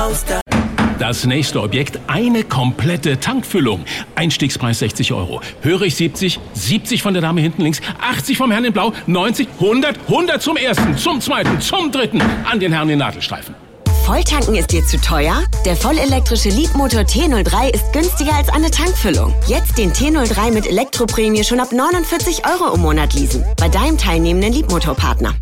Polster. Das nächste Objekt, eine komplette Tankfüllung. Einstiegspreis 60 €. Höre ich 70, 70 von der Dame hinten links, 80 vom Herrn in Blau, 90, 100, 100 zum ersten, zum zweiten, zum dritten, an den Herrn in Nadelstreifen. Volltanken ist dir zu teuer? Der vollelektrische Leapmotor T03 ist günstiger als eine Tankfüllung. Jetzt den T03 mit Elektroprämie schon ab 49 € im Monat leasen. Bei deinem teilnehmenden Leapmotor-Partner.